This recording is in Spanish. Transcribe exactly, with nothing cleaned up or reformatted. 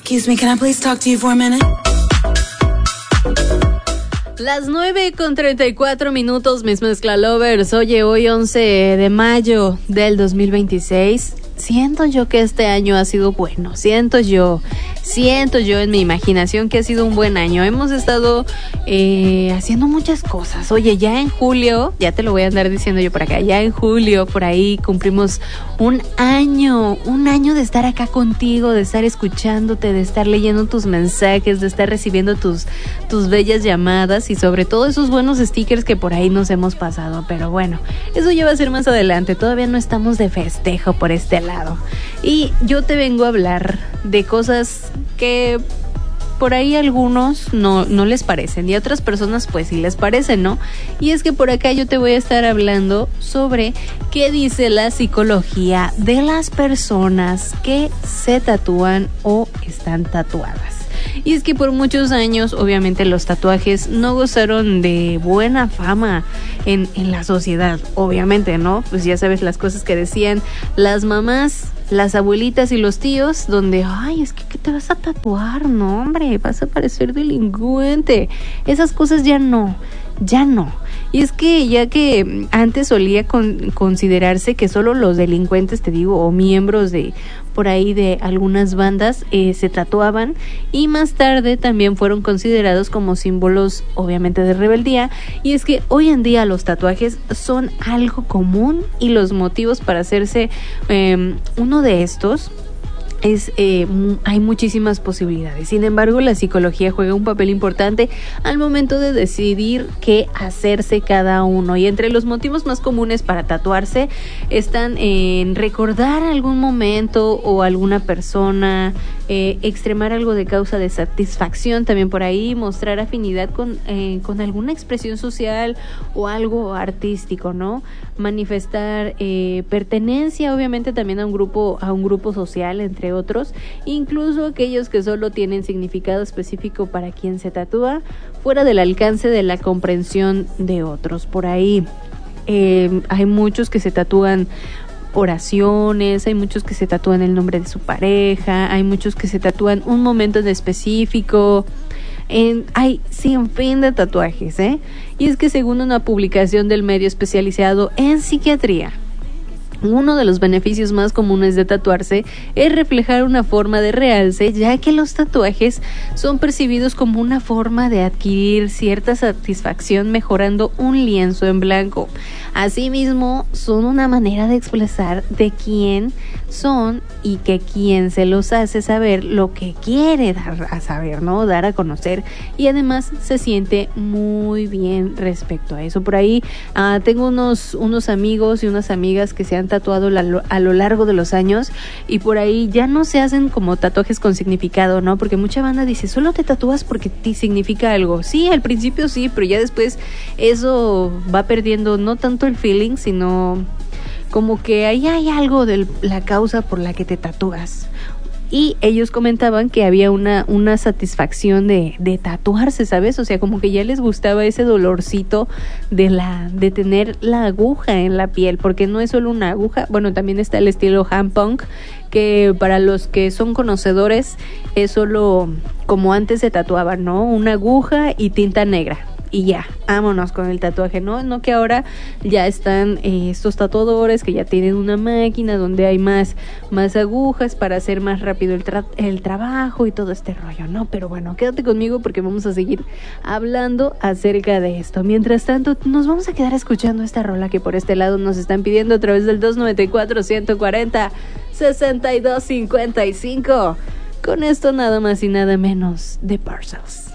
Excuse me, can I please talk to you for a minute? Las nueve con treinta y cuatro minutos, mis mezcla lovers. Oye, hoy once de mayo del dos mil veintiséis. Siento yo que este año ha sido bueno. Siento yo, siento yo en mi imaginación que ha sido un buen año. Hemos estado eh, haciendo muchas cosas. Oye, ya en julio, ya te lo voy a andar diciendo yo por acá, ya en julio, por ahí cumplimos un año, un año de estar acá contigo, de estar escuchándote, de estar leyendo tus mensajes, de estar recibiendo tus, tus bellas llamadas y sobre todo esos buenos stickers que por ahí nos hemos pasado. Pero bueno, eso ya va a ser más adelante. Todavía no estamos de festejo por este lado. Y yo te vengo a hablar de cosas que por ahí algunos no, no les parecen y a otras personas pues sí les parecen, ¿no? Y es que por acá yo te voy a estar hablando sobre qué dice la psicología de las personas que se tatúan o están tatuadas. Y es que por muchos años, obviamente, los tatuajes no gozaron de buena fama en, en la sociedad, obviamente, ¿no? Pues ya sabes las cosas que decían las mamás, las abuelitas y los tíos, donde, ay, es que ¿qué te vas a tatuar? No, hombre, vas a parecer delincuente. Esas cosas ya no, ya no. Y es que ya que antes solía con, considerarse que solo los delincuentes, te digo, o miembros de por ahí de algunas bandas eh, se tatuaban, y más tarde también fueron considerados como símbolos obviamente de rebeldía. Y es que hoy en día los tatuajes son algo común y los motivos para hacerse eh, uno de estos es eh, hay muchísimas posibilidades. Sin embargo, la psicología juega un papel importante al momento de decidir qué hacerse cada uno, y entre los motivos más comunes para tatuarse están en recordar algún momento o alguna persona, eh, extremar algo de causa de satisfacción, también por ahí mostrar afinidad con, eh, con alguna expresión social o algo artístico, ¿no? Manifestar eh, pertenencia, obviamente también a un grupo, a un grupo social, entre otros, incluso aquellos que solo tienen significado específico para quien se tatúa, fuera del alcance de la comprensión de otros. Por ahí eh, hay muchos que se tatúan oraciones, hay muchos que se tatúan el nombre de su pareja, hay muchos que se tatúan un momento en específico. En, hay sin fin de tatuajes, ¿eh? Y es que según una publicación del medio especializado en psiquiatría, uno de los beneficios más comunes de tatuarse es reflejar una forma de realce, ya que los tatuajes son percibidos como una forma de adquirir cierta satisfacción mejorando un lienzo en blanco. Asimismo, son una manera de expresar de quién son y que quien se los hace saber lo que quiere dar a saber, ¿no? Dar a conocer, y además se siente muy bien respecto a eso. Por ahí uh, tengo unos, unos amigos y unas amigas que se han tatuado la, a lo largo de los años, y por ahí ya no se hacen como tatuajes con significado, ¿no? Porque mucha banda dice, solo te tatúas porque te significa algo. Sí, al principio sí, pero ya después eso va perdiendo no tanto el feeling, sino como que ahí hay algo de la causa por la que te tatúas. Y ellos comentaban que había una, una satisfacción de, de tatuarse, ¿sabes? O sea, como que ya les gustaba ese dolorcito de la de tener la aguja en la piel, porque no es solo una aguja. Bueno, también está el estilo hand punk, que para los que son conocedores es solo como antes se tatuaban, ¿no? Una aguja y tinta negra. Y ya, vámonos con el tatuaje, ¿no? No que ahora ya están eh, estos tatuadores que ya tienen una máquina donde hay más, más agujas para hacer más rápido el, tra- el trabajo y todo este rollo, ¿no? Pero bueno, quédate conmigo porque vamos a seguir hablando acerca de esto. Mientras tanto, nos vamos a quedar escuchando esta rola que por este lado nos están pidiendo a través del dos noventa y cuatro, ciento cuarenta, sesenta y dos cincuenta y cinco. Con esto nada más y nada menos de Parcels.